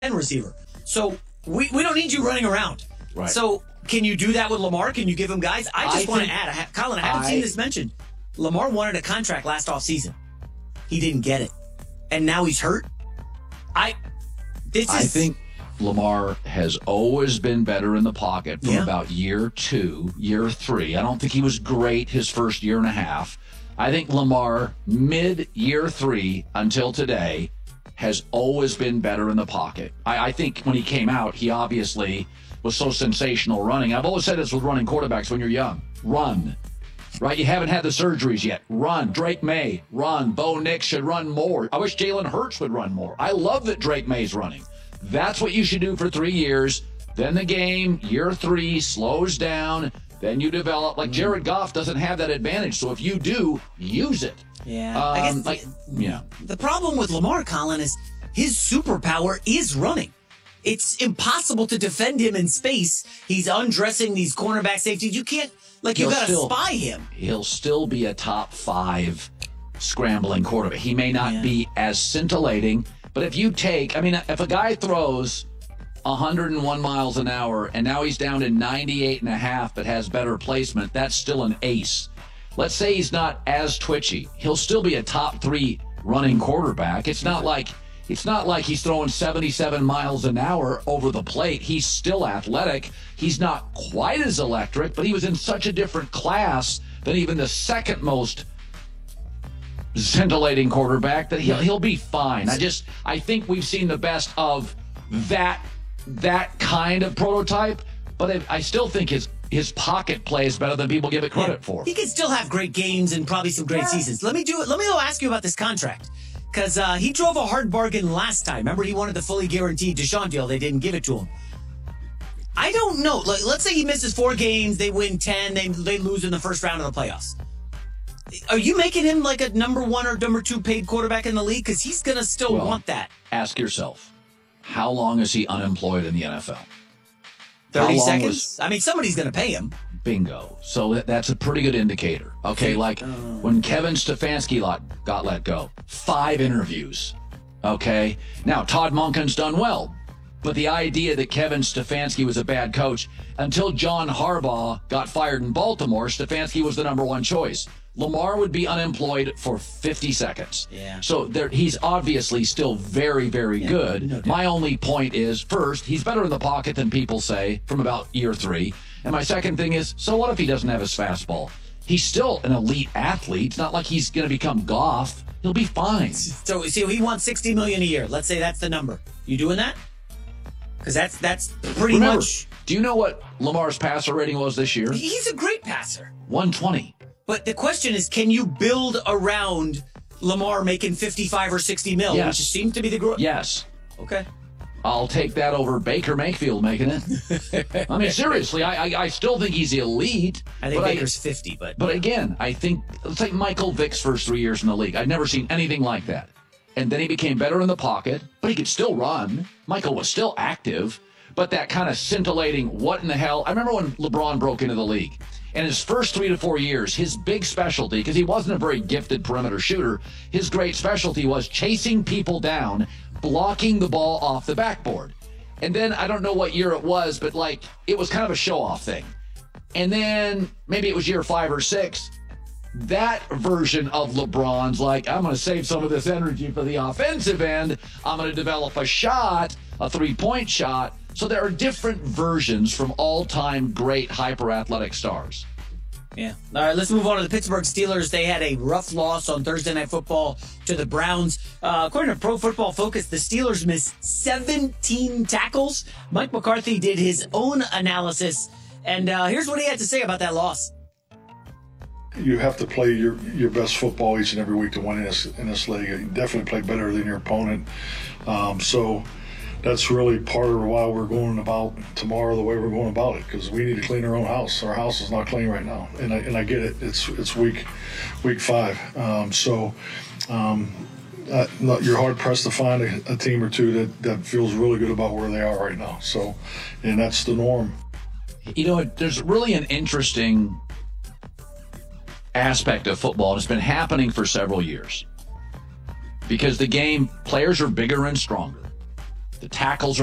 receiver. So we don't need you running around. Right. So can you do that with Lamar? Can you give him guys? I just want to add, Colin, I haven't seen this mentioned. Lamar wanted a contract last offseason. He didn't get it. And now he's hurt. I think Lamar has always been better in the pocket from about year 2, year 3. I don't think he was great his first year and a half. I think Lamar, mid-year 3 until today, has always been better in the pocket. I think when he came out, he obviously was so sensational running. I've always said this with running quarterbacks when you're young. Run. Right? You haven't had the surgeries yet. Run. Drake May, run. Bo Nix should run more. I wish Jalen Hurts would run more. I love that Drake May's running. That's what you should do for 3 years. Then the game, year 3, slows down. Then you develop. Like Jared Goff doesn't have that advantage. So if you do, use it. Yeah. I guess the problem with Lamar, Colin, is his superpower is running. It's impossible to defend him in space. He's undressing these cornerback safeties. You can't, you got to spy him. He'll still be a top 5 scrambling quarterback. He may not be as scintillating, but if you take, if a guy throws 101 miles an hour and now he's down to 98.5 but has better placement, that's still an ace. Let's say he's not as twitchy. He'll still be a top 3 running quarterback. It's not like he's throwing 77 miles an hour over the plate. He's still athletic. He's not quite as electric, but he was in such a different class than even the second most scintillating quarterback that he'll be fine. I think we've seen the best of that kind of prototype, but I still think his pocket play is better than people give it credit for. He can still have great games and probably some great seasons. Let me go ask you about this contract. Because he drove a hard bargain last time. Remember, he wanted the fully guaranteed Deshaun deal. They didn't give it to him. I don't know. Let's say he misses 4 games. They win 10. They lose in the first round of the playoffs. Are you making him like a number 1 or number 2 paid quarterback in the league? Because he's going to still want that. Ask yourself, how long is he unemployed in the NFL? 30 seconds? Somebody's going to pay him. Bingo. So that's a pretty good indicator. Okay, when Kevin Stefanski got let go, 5 interviews. Okay? Now, Todd Monken's done well, but the idea that Kevin Stefanski was a bad coach, until John Harbaugh got fired in Baltimore, Stefanski was the number 1 choice. Lamar would be unemployed for 50 seconds. Yeah. So he's obviously still very, very good. No doubt. My only point is, first, he's better in the pocket than people say from about year 3. And my second thing is, so what if he doesn't have his fastball? He's still an elite athlete. It's not like he's going to become Goff. He'll be fine. So he wants $60 million a year. Let's say that's the number. You doing that? Because that's pretty much. Do you know what Lamar's passer rating was this year? He's a great passer. 120. But the question is, can you build around Lamar making 55 or 60 mil, which seems to be the growth? Yes. Okay. I'll take that over Baker Mayfield making it. Seriously, I still think he's elite. I think Baker's 50, but... But again, I think, let's take Michael Vick's first 3 years in the league. I'd never seen anything like that. And then he became better in the pocket, but he could still run. Michael was still active, but that kind of scintillating, what in the hell? I remember when LeBron broke into the league. And his first 3 to 4 years, his big specialty, because he wasn't a very gifted perimeter shooter, his great specialty was chasing people down, blocking the ball off the backboard. And then, I don't know what year it was, but it was kind of a show-off thing. And then, maybe it was year 5 or 6, that version of LeBron's I'm going to save some of this energy for the offensive end. I'm going to develop a shot, a 3-point shot. So there are different versions from all-time great hyper-athletic stars. Yeah. All right, let's move on to the Pittsburgh Steelers. They had a rough loss on Thursday Night Football to the Browns. According to Pro Football Focus, the Steelers missed 17 tackles. Mike McCarthy did his own analysis, and here's what he had to say about that loss. You have to play your best football each and every week to win in this league. You definitely play better than your opponent. So that's really part of why we're going about tomorrow the way we're going about it, because we need to clean our own house. Our house is not clean right now, and I get it. It's week 5. You're hard pressed to find a team or two that feels really good about where they are right now. So, and that's the norm. There's really an interesting aspect of football. It's been happening for several years because the game, players are bigger and stronger. The tackles